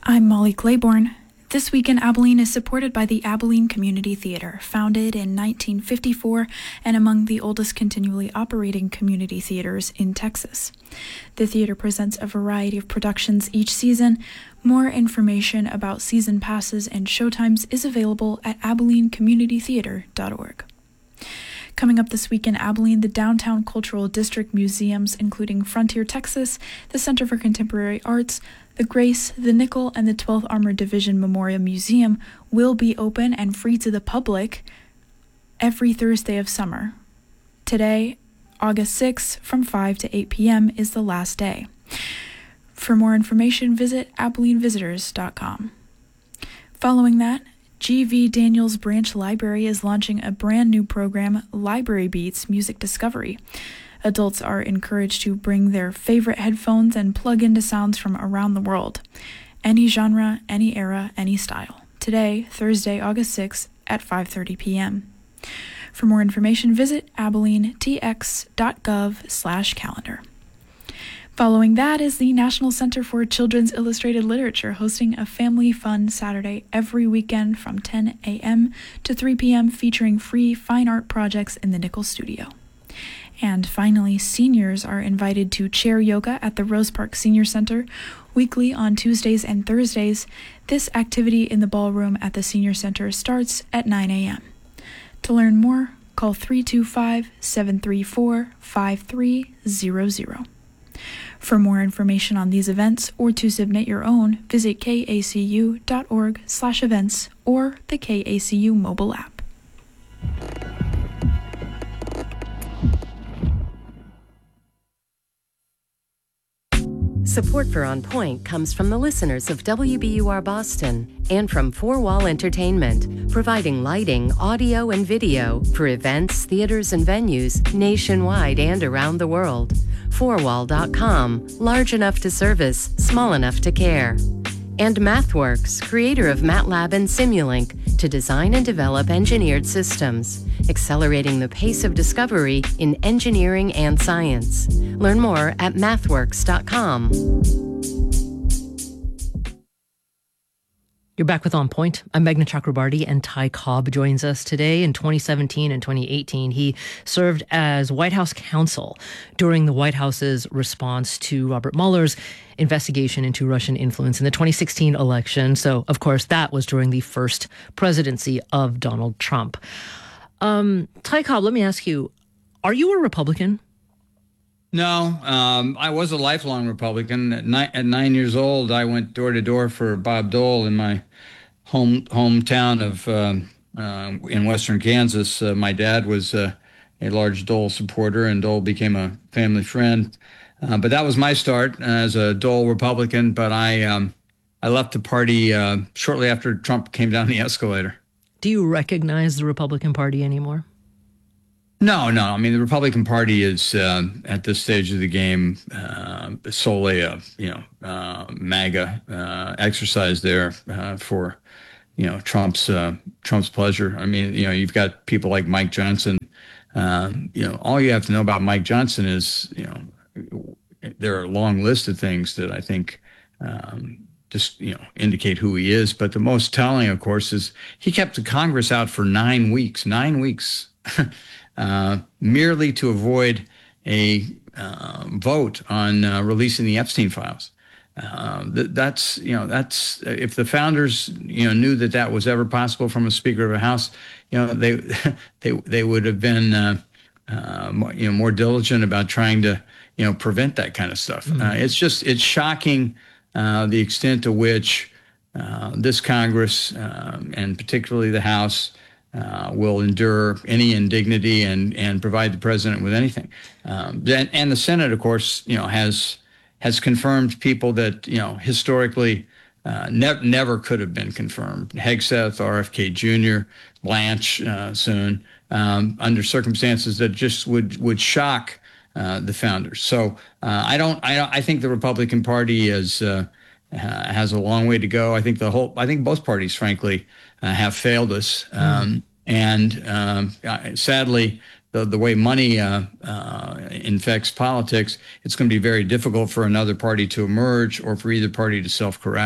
I'm Molly Claiborne. This Week in Abilene is supported by the Abilene Community Theater, founded in 1954 and among the oldest continually operating community theaters in Texas. The theater presents a variety of productions each season. More information about season passes and showtimes is available at abilenecommunitytheater.org. Coming up this week in Abilene, the Downtown Cultural District museums, including Frontier Texas, the Center for Contemporary Arts, the Grace, the Nickel, and the 12th Armored Division Memorial Museum will be open and free to the public every Thursday of summer. Today, August 6th, from 5 to 8 p.m. is the last day. For more information, visit AbileneVisitors.com. Following that, G.V. Daniels Branch Library is launching a brand new program, Library Beats Music Discovery. Adults are encouraged to bring their favorite headphones and plug into sounds from around the world. Any genre, any era, any style. Today, Thursday, August 6th at 5:30 p.m. For more information, visit abilenetx.gov/calendar. Following that is the National Center for Children's Illustrated Literature hosting a family fun Saturday every weekend from 10 a.m. to 3 p.m. featuring free fine art projects in the Nickel Studio. And finally, seniors are invited to chair yoga at the Rose Park Senior Center weekly on Tuesdays and Thursdays. This activity in the ballroom at the Senior Center starts at 9 a.m. To learn more, call 325-734-5300. For more information on these events or to submit your own, visit kacu.org/events or the KACU mobile app. Support for On Point comes from the listeners of WBUR Boston and from Four Wall Entertainment, providing lighting, audio, and video for events, theaters, and venues nationwide and around the world. Fourwall.com, large enough to service, small enough to care. And MathWorks, creator of MATLAB and Simulink, to design and develop engineered systems, accelerating the pace of discovery in engineering and science. Learn more at mathworks.com. You're back with On Point. I'm Meghna Chakrabarty, and Ty Cobb joins us today. In 2017 and 2018, he served as White House counsel during the White House's response to Robert Mueller's investigation into Russian influence in the 2016 election. So, of course, that was during the first presidency of Donald Trump. Ty Cobb, let me ask you, are you a Republican? No, I was a lifelong Republican. At 9 years old, I went door to door for Bob Dole in my hometown of in western Kansas. My dad was a large Dole supporter, and Dole became a family friend. But that was my start as a Dole Republican. But I left the party shortly after Trump came down the escalator. Do you recognize the Republican Party anymore? No. I mean, the Republican Party is at this stage of the game solely a MAGA exercise there for Trump's pleasure. I mean, you've got people like Mike Johnson. All you have to know about Mike Johnson is there are a long list of things that I think just indicate who he is. But the most telling, of course, is he kept the Congress out for 9 weeks. 9 weeks. Merely to avoid a vote on releasing the Epstein files. That's if the founders knew that was ever possible from a Speaker of a House, they would have been more diligent about trying to prevent that kind of stuff. It's shocking the extent to which this Congress and particularly the House will endure any indignity and provide the president with anything. And the Senate, of course, has confirmed people that historically never could have been confirmed. Hegseth, RFK Jr., Blanche soon, under circumstances that just would shock the founders. So I think the Republican Party has a long way to go. I think both parties, frankly, have failed us. Sadly, the way money infects politics, it's going to be very difficult for another party to emerge or for either party to self-correct.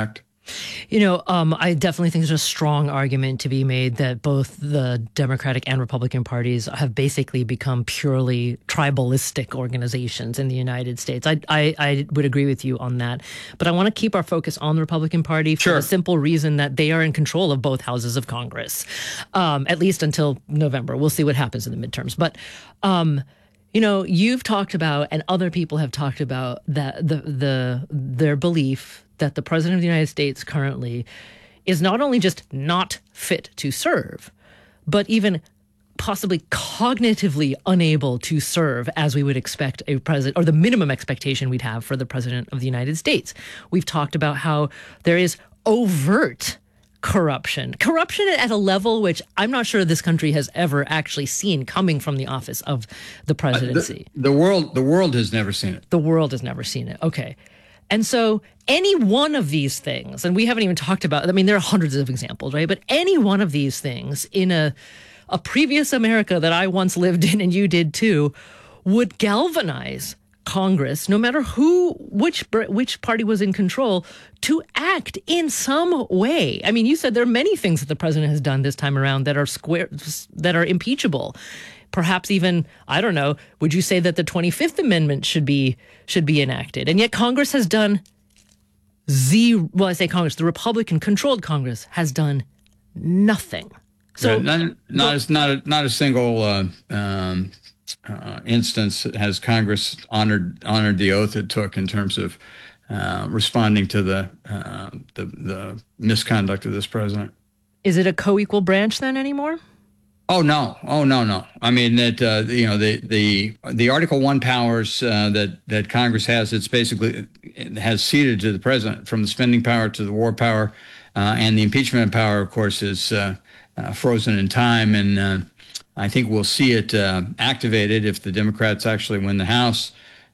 I definitely think there's a strong argument to be made that both the Democratic and Republican parties have basically become purely tribalistic organizations in the United States. I would agree with you on that. But I want to keep our focus on the Republican Party for the simple reason that they are in control of both houses of Congress, at least until November. We'll see what happens in the midterms. But you've talked about, and other people have talked about, that their belief that the president of the United States currently is not only just not fit to serve, but even possibly cognitively unable to serve as we would expect a president, or the minimum expectation we'd have for the president of the United States. We've talked about how there is overt corruption at a level which I'm not sure this country has ever actually seen coming from the office of the presidency. The world has never seen it. The world has never seen it. Okay. And so any one of these things, and we haven't even talked about, there are hundreds of examples, right? But any one of these things in a previous America that I once lived in, and you did too, would galvanize Congress, no matter which party was in control, to act in some way. You said there are many things that the president has done this time around that are impeachable. Perhaps even, I don't know, would you say that the 25th Amendment should be enacted? And yet Congress has done the Republican-controlled Congress has done nothing. So not a single instance has Congress honored the oath it took in terms of responding to the misconduct of this president. Is it a co-equal branch then anymore? Oh no! The Article 1 powers that Congress has, has ceded to the president, from the spending power to the war power, and the impeachment power, of course, is frozen in time. And I think we'll see it activated if the Democrats actually win the House.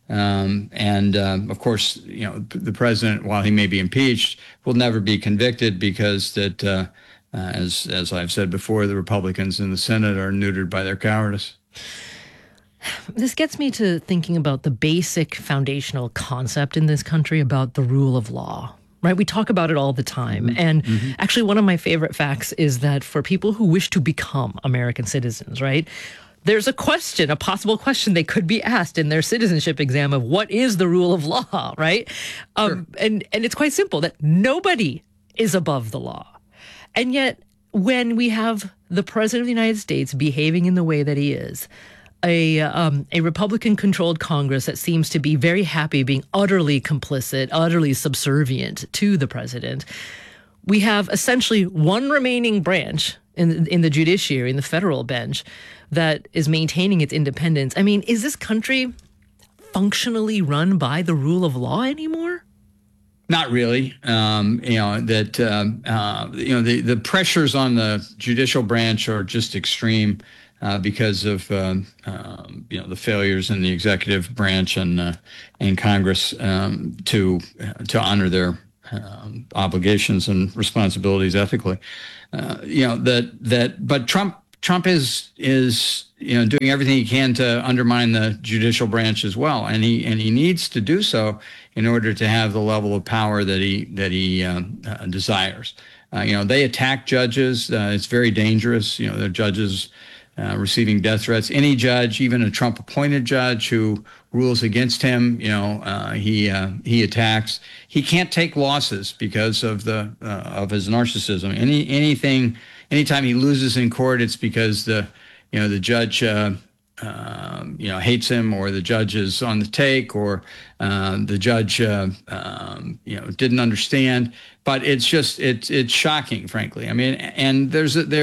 Of course, the president, while he may be impeached, will never be convicted because that. As I've said before, the Republicans in the Senate are neutered by their cowardice. This gets me to thinking about the basic foundational concept in this country about the rule of law, right? We talk about it all the time. Mm-hmm. And actually, one of my favorite facts is that for people who wish to become American citizens, right, there's a possible question they could be asked in their citizenship exam of what is the rule of law, right? Sure. And it's quite simple, that nobody is above the law. And yet, when we have the president of the United States behaving in the way that he is, a Republican-controlled Congress that seems to be very happy being utterly complicit, utterly subservient to the president, we have essentially one remaining branch in the judiciary, in the federal bench, that is maintaining its independence. Is this country functionally run by the rule of law anymore? Not really. The pressures on the judicial branch are just extreme because of the failures in the executive branch and Congress to honor their obligations and responsibilities ethically. But Trump is doing everything he can to undermine the judicial branch as well, and he needs to do so in order to have the level of power that he desires. They attack judges. It's very dangerous. The judges receiving death threats. Any judge, even a Trump-appointed judge who rules against him, he attacks. He can't take losses because of his narcissism. Anytime he loses in court, it's because the judge hates him, or the judge is on the take, or the judge didn't understand. But it's shocking, frankly. And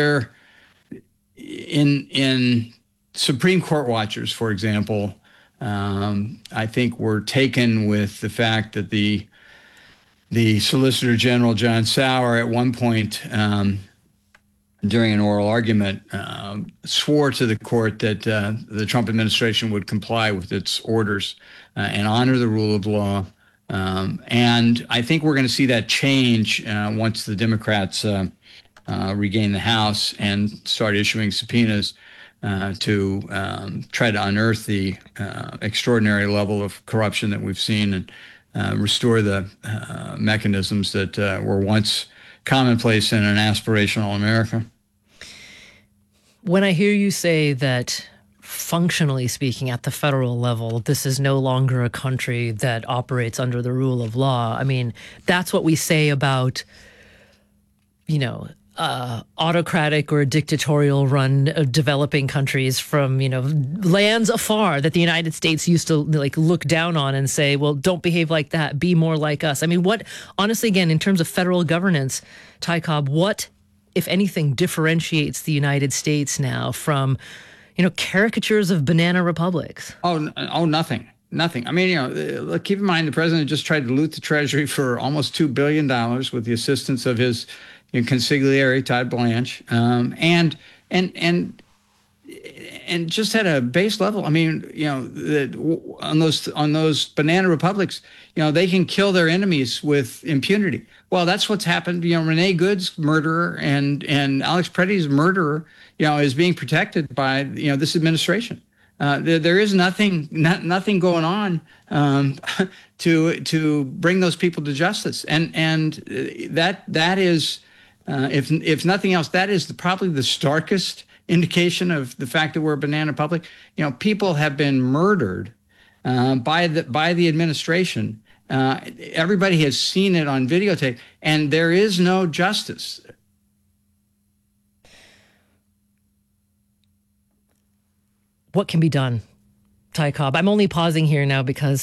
in Supreme Court watchers, for example, I think we're taken with the fact that the Solicitor General John Sauer at one point during an oral argument swore to the court that the Trump administration would comply with its orders and honor the rule of law. And I think we're going to see that change once the Democrats regain the House and start issuing subpoenas to try to unearth the extraordinary level of corruption that we've seen. And restore the mechanisms that were once commonplace in an aspirational America. When I hear you say that, functionally speaking, at the federal level, this is no longer a country that operates under the rule of law, I mean, that's what we say about, autocratic or dictatorial run developing countries from, lands afar that the United States used to look down on and say, well, don't behave like that, be more like us. I mean, what, honestly, again, in terms of federal governance, Ty Cobb, what, if anything, differentiates the United States now from, caricatures of banana republics? Oh, nothing. Nothing. I mean, keep in mind the president just tried to loot the Treasury for almost $2 billion with the assistance of his consigliere Todd Blanche, and just at a base level. I mean, on those banana republics, they can kill their enemies with impunity. Well, that's what's happened. Renee Good's murderer and Alex Preddy's murderer, is being protected by this administration. There is nothing going on to bring those people to justice, and that is, if nothing else, that is probably the starkest indication of the fact that we're a banana republic. People have been murdered by the administration. Everybody has seen it on videotape, and there is no justice. What can be done, Ty Cobb? I'm only pausing here now because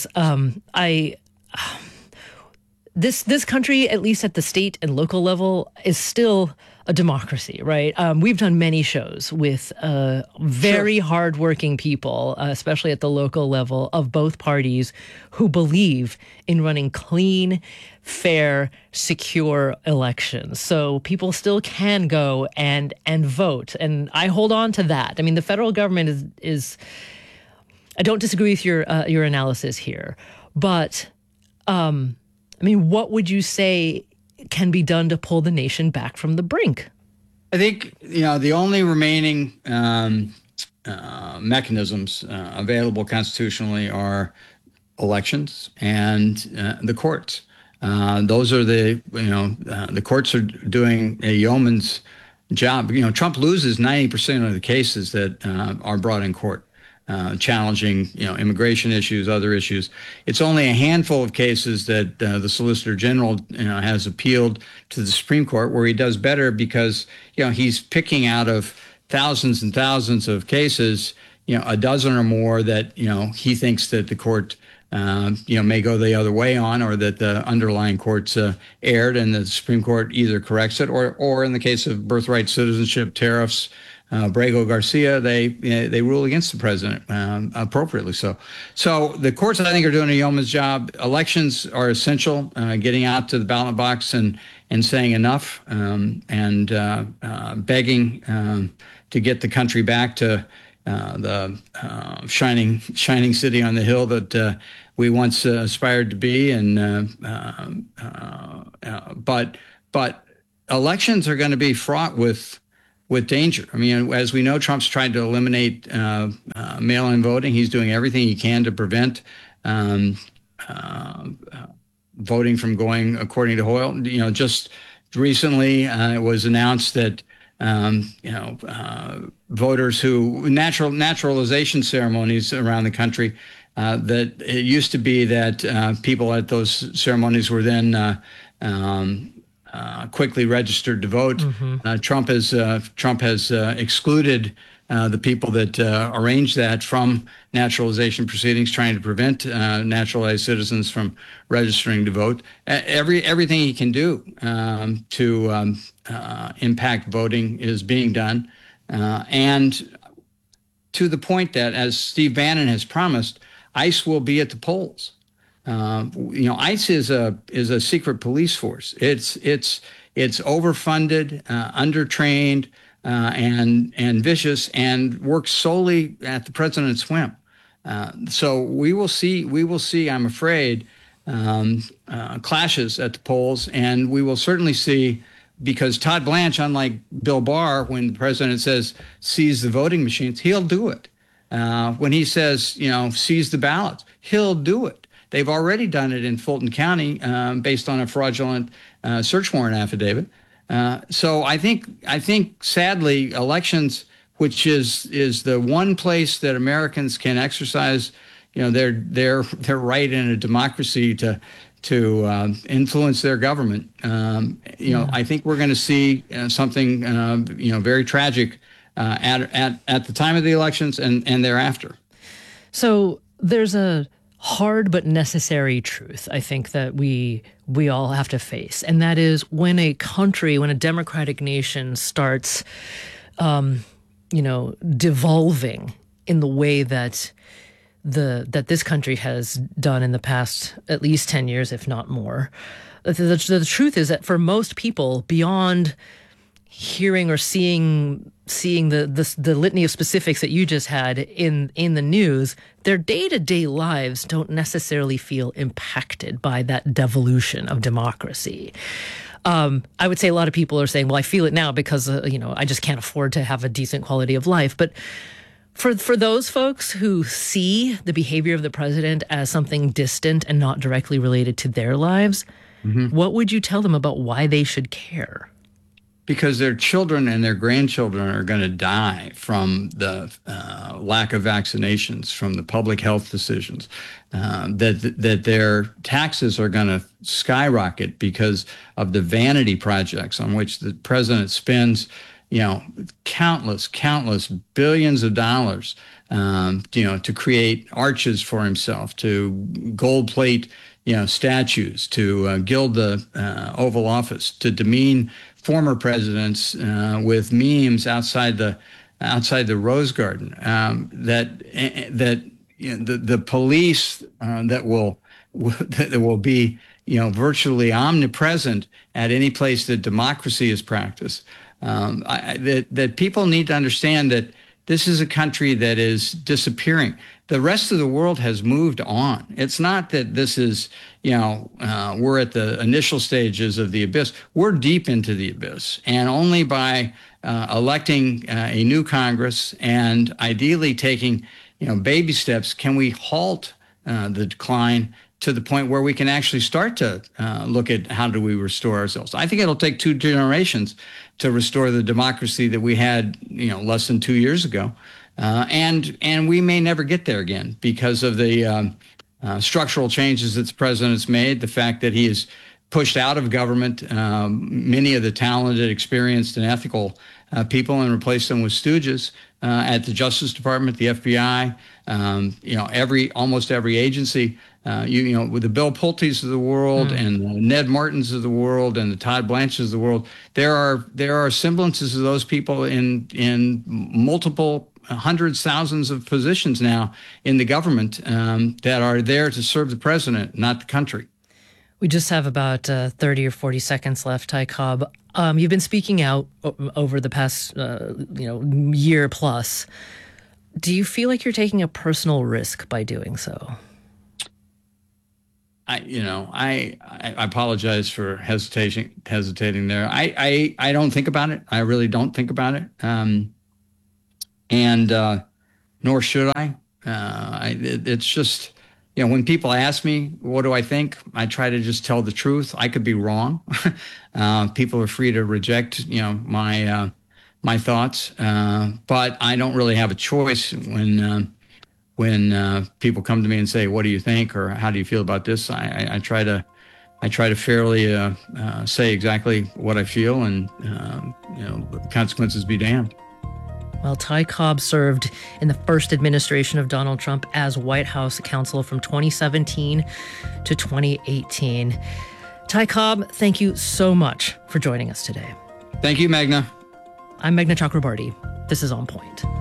this country, at least at the state and local level, is still a democracy, right? We've done many shows with very hardworking people, especially at the local level, of both parties who believe in running clean, fair, secure elections. So people still can go and vote. And I hold on to that. I mean, the federal government is I don't disagree with your analysis here, but what would you say can be done to pull the nation back from the brink? I think, the only remaining mechanisms available constitutionally are elections and the courts. Those are the courts are doing a yeoman's job. Trump loses 90% of the cases that are brought in court. Challenging, immigration issues, other issues. It's only a handful of cases that the Solicitor General, has appealed to the Supreme Court, where he does better because, he's picking out of thousands and thousands of cases, a dozen or more that, he thinks that the court, may go the other way on, or that the underlying courts erred, and the Supreme Court either corrects it, or in the case of birthright citizenship, tariffs, Brago Garcia, they rule against the president appropriately. So the courts, I think, are doing a yeoman's job. Elections are essential. Getting out to the ballot box and saying enough, and begging to get the country back to the shining city on the hill that we once aspired to be. But elections are going to be fraught with danger. I mean, as we know, Trump's tried to eliminate mail-in voting. He's doing everything he can to prevent voting from going according to Hoyle. Just recently it was announced that voters who naturalization ceremonies around the country, that it used to be that people at those ceremonies were then quickly registered to vote. Mm-hmm. Trump has excluded the people that arranged that from naturalization proceedings, trying to prevent naturalized citizens from registering to vote. Everything he can do to impact voting is being done, and to the point that, as Steve Bannon has promised, ICE will be at the polls. ICE is a secret police force. It's overfunded, undertrained, and vicious, and works solely at the president's whim. So we will see. I'm afraid, clashes at the polls, and we will certainly see, because Todd Blanche, unlike Bill Barr, when the president says seize the voting machines, he'll do it. When he says seize the ballots, he'll do it. They've already done it in Fulton County based on a fraudulent search warrant affidavit. So I think sadly, elections, which is the one place that Americans can exercise, their right in a democracy to influence their government. I think we're going to see something very tragic at the time of the elections and thereafter. So there's a hard but necessary truth, I think, that we all have to face, and that is when a democratic nation starts, devolving in the way that this country has done in the past at least 10 years, if not more. The truth is that for most people, beyond hearing or seeing the litany of specifics that you just had in the news, their day-to-day lives don't necessarily feel impacted by that devolution of democracy. I would say a lot of people are saying, well, I feel it now because, I just can't afford to have a decent quality of life. But for those folks who see the behavior of the president as something distant and not directly related to their lives, what would you tell them about why they should care? Because their children and their grandchildren are going to die from the lack of vaccinations, from the public health decisions, that their taxes are going to skyrocket because of the vanity projects on which the president spends, countless billions of dollars, to create arches for himself, to gold plate, statues, to gild the Oval Office, to demean former presidents with memes outside the Rose Garden. The police that will be virtually omnipresent at any place that democracy is practiced. That people need to understand that this is a country that is disappearing. The rest of the world has moved on. It's not that this is, we're at the initial stages of the abyss. We're deep into the abyss. And only by electing a new Congress and ideally taking, baby steps can we halt the decline to the point where we can actually start to look at how do we restore ourselves. I think it'll take 2 generations to restore the democracy that we had, less than 2 years ago. And we may never get there again because of the structural changes that the president's made, the fact that he has pushed out of government many of the talented, experienced, and ethical people and replaced them with stooges at the Justice Department, the FBI, almost every agency. With the Bill Pulte's of the world and the Ned Martins of the world and the Todd Blanches of the world, there are semblances of those people in multiple hundreds, thousands of positions now in the government that are there to serve the president, not the country. We just have about 30 or 40 seconds left, Ty Cobb. You've been speaking out over the past year plus. Do you feel like you're taking a personal risk by doing so? I apologize for hesitating there. I don't think about it. I really don't think about it. And nor should I. It's just, when people ask me, what do I think? I try to just tell the truth. I could be wrong. People are free to reject, my thoughts. But I don't really have a choice when people come to me and say, what do you think? Or how do you feel about this? I try to fairly say exactly what I feel, and the consequences be damned. Well, Ty Cobb served in the first administration of Donald Trump as White House counsel from 2017 to 2018. Ty Cobb, thank you so much for joining us today. Thank you, Meghna. I'm Meghna Chakrabarty. This is On Point.